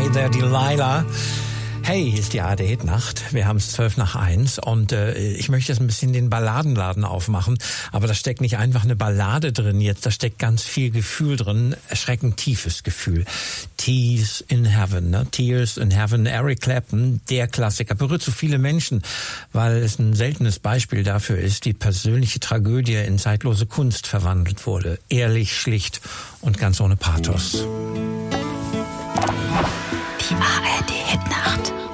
Hi there, Delilah. Hey, hier ist die ARD-Hitnacht. Wir haben es 1:12 und ich möchte jetzt ein bisschen den Balladenladen aufmachen. Aber da steckt nicht einfach eine Ballade drin jetzt, da steckt ganz viel Gefühl drin, erschreckend tiefes Gefühl. Tears in Heaven, ne? Tears in Heaven, Eric Clapton, der Klassiker, berührt so viele Menschen, weil es ein seltenes Beispiel dafür ist, wie persönliche Tragödie in zeitlose Kunst verwandelt wurde. Ehrlich, schlicht und ganz ohne Pathos. Die ARD-Hitnacht.